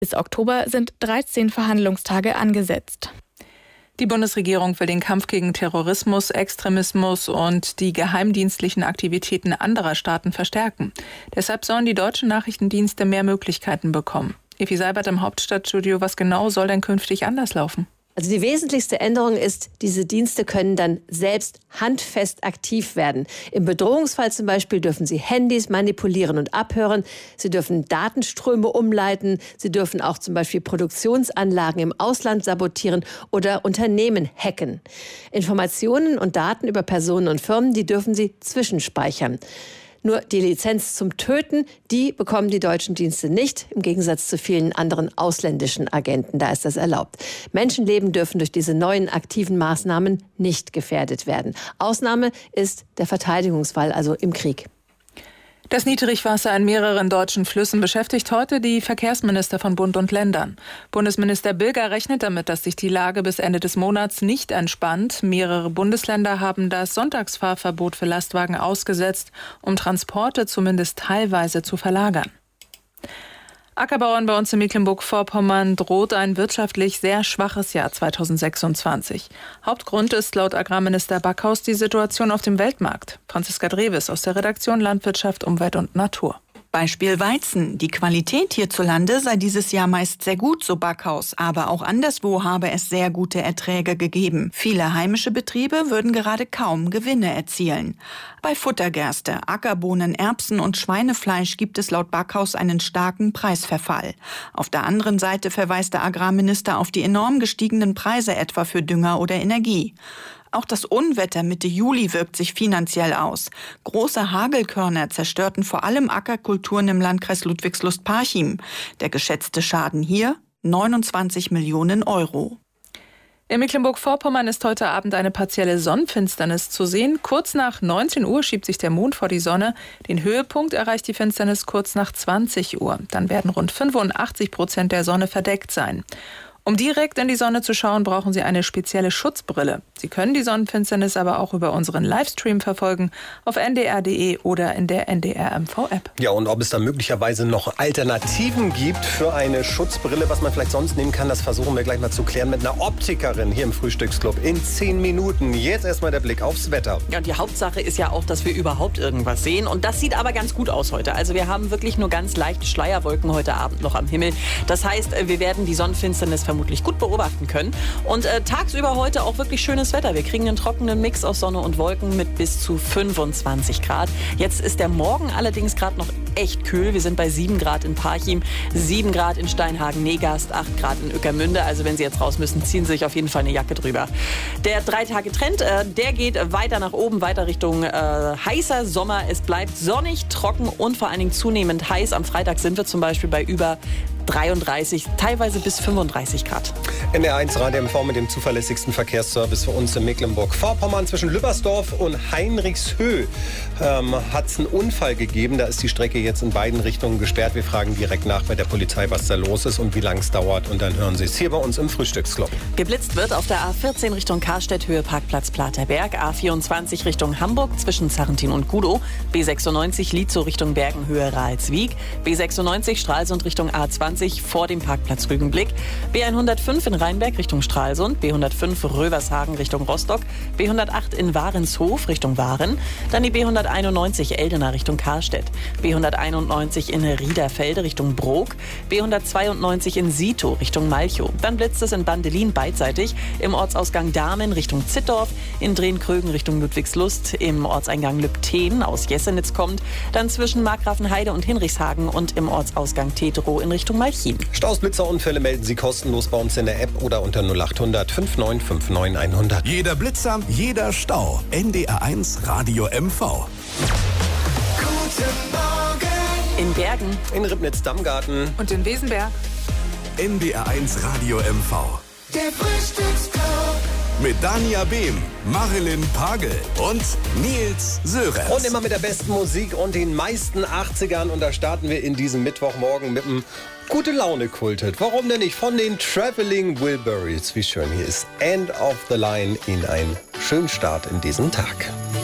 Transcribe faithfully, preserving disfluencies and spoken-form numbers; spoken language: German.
Bis Oktober sind dreizehn Verhandlungstage angesetzt. Die Bundesregierung will den Kampf gegen Terrorismus, Extremismus und die geheimdienstlichen Aktivitäten anderer Staaten verstärken. Deshalb sollen die deutschen Nachrichtendienste mehr Möglichkeiten bekommen. Evi Seibert im Hauptstadtstudio, was genau soll denn künftig anders laufen? Also die wesentlichste Änderung ist, diese Dienste können dann selbst handfest aktiv werden. Im Bedrohungsfall zum Beispiel dürfen sie Handys manipulieren und abhören. Sie dürfen Datenströme umleiten. Sie dürfen auch zum Beispiel Produktionsanlagen im Ausland sabotieren oder Unternehmen hacken. Informationen und Daten über Personen und Firmen, die dürfen sie zwischenspeichern. Nur die Lizenz zum Töten, die bekommen die deutschen Dienste nicht, im Gegensatz zu vielen anderen ausländischen Agenten. Da ist das erlaubt. Menschenleben dürfen durch diese neuen aktiven Maßnahmen nicht gefährdet werden. Ausnahme ist der Verteidigungsfall, also im Krieg. Das Niedrigwasser in mehreren deutschen Flüssen beschäftigt heute die Verkehrsminister von Bund und Ländern. Bundesminister Bilger rechnet damit, dass sich die Lage bis Ende des Monats nicht entspannt. Mehrere Bundesländer haben das Sonntagsfahrverbot für Lastwagen ausgesetzt, um Transporte zumindest teilweise zu verlagern. Ackerbauern bei uns in Mecklenburg-Vorpommern droht ein wirtschaftlich sehr schwaches Jahr zweitausendsechsundzwanzig. Hauptgrund ist laut Agrarminister Backhaus die Situation auf dem Weltmarkt. Franziska Dreves aus der Redaktion Landwirtschaft, Umwelt und Natur. Beispiel Weizen. Die Qualität hierzulande sei dieses Jahr meist sehr gut, so Backhaus. Aber auch anderswo habe es sehr gute Erträge gegeben. Viele heimische Betriebe würden gerade kaum Gewinne erzielen. Bei Futtergerste, Ackerbohnen, Erbsen und Schweinefleisch gibt es laut Backhaus einen starken Preisverfall. Auf der anderen Seite verweist der Agrarminister auf die enorm gestiegenen Preise etwa für Dünger oder Energie. Auch das Unwetter Mitte Juli wirkt sich finanziell aus. Große Hagelkörner zerstörten vor allem Ackerkulturen im Landkreis Ludwigslust-Parchim. Der geschätzte Schaden hier neunundzwanzig Millionen Euro. In Mecklenburg-Vorpommern ist heute Abend eine partielle Sonnenfinsternis zu sehen. Kurz nach neunzehn Uhr schiebt sich der Mond vor die Sonne. Den Höhepunkt erreicht die Finsternis kurz nach zwanzig Uhr. Dann werden rund fünfundachtzig Prozent der Sonne verdeckt sein. Um direkt in die Sonne zu schauen, brauchen Sie eine spezielle Schutzbrille. Sie können die Sonnenfinsternis aber auch über unseren Livestream verfolgen auf n d r punkt d e oder in der N D R M V-App. Ja, und ob es da möglicherweise noch Alternativen gibt für eine Schutzbrille, was man vielleicht sonst nehmen kann, das versuchen wir gleich mal zu klären mit einer Optikerin hier im Frühstücksclub in zehn Minuten. Jetzt erstmal der Blick aufs Wetter. Ja, und die Hauptsache ist ja auch, dass wir überhaupt irgendwas sehen. Und das sieht aber ganz gut aus heute. Also wir haben wirklich nur ganz leichte Schleierwolken heute Abend noch am Himmel. Das heißt, wir werden die Sonnenfinsternis vermutlich gut beobachten können. Und äh, tagsüber heute auch wirklich schönes Wetter. Wir kriegen einen trockenen Mix aus Sonne und Wolken mit bis zu fünfundzwanzig Grad. Jetzt ist der Morgen allerdings gerade noch echt kühl. Wir sind bei sieben Grad in Parchim, sieben Grad in Steinhagen-Negast, acht Grad in Ueckermünde. Also wenn Sie jetzt raus müssen, ziehen Sie sich auf jeden Fall eine Jacke drüber. Der Drei-Tage-Trend, äh, der geht weiter nach oben, weiter Richtung äh, heißer Sommer. Es bleibt sonnig, trocken und vor allen Dingen zunehmend heiß. Am Freitag sind wir zum Beispiel bei über dreiunddreißig, teilweise bis fünfunddreißig Grad. N D R eins Radio M V mit dem zuverlässigsten Verkehrsservice für uns in Mecklenburg-Vorpommern. Zwischen Lübbersdorf und Heinrichshöhe ähm, hat es einen Unfall gegeben. Da ist die Strecke jetzt in beiden Richtungen gesperrt. Wir fragen direkt nach bei der Polizei, was da los ist und wie lange es dauert. Und dann hören Sie es hier bei uns im Frühstücksclub. Geblitzt wird auf der A vierzehn Richtung Karstedt, Höhe Parkplatz Platerberg. A vierundzwanzig Richtung Hamburg zwischen Zarrentin und Gudow. B sechsundneunzig Lietzow Richtung Bergen, Höhe Ralswiek. B sechsundneunzig Stralsund Richtung A zwanzig vor dem Parkplatz Rügenblick. B hundertfünf in Rheinberg Richtung Stralsund. B hundertfünf Rövershagen Richtung Rostock. B hundertacht in Warenshof Richtung Waren. Dann die B hunderteinundneunzig Eldena Richtung Karstedt. B hunderteinundneunzig in Riederfelde Richtung Brok. B hundertzweiundneunzig in Sito Richtung Malchow. Dann blitzt es in Bandelin beidseitig im Ortsausgang Dahmen Richtung Zittdorf. In Drehn-Krögen Richtung Ludwigslust. Im Ortseingang Lübten aus Jessenitz kommt. Dann zwischen Markgrafenheide und Hinrichshagen und im Ortsausgang Teterow in Richtung Malchin. Staus, Blitzerunfälle melden Sie kostenlos bei uns in der App oder unter null achthundert neunundfünfzig neunundfünfzig hundert. Jeder Blitzer, jeder Stau. N D R eins Radio M V. Guten Morgen. In Bergen. In Ribnitz-Dammgarten. Und in Wesenberg. N D R eins Radio M V. Der Frühstücksclub. Mit Dania Behm, Marilyn Pagel und Nils Sörer. Und immer mit der besten Musik und den meisten achtzigern. Und da starten wir in diesem Mittwochmorgen mit einem Gute-Laune-Kultet. Warum denn nicht? Von den Traveling Wilburys. Wie schön hier ist End of the Line. Ihnen einen schönen Start in diesen Tag.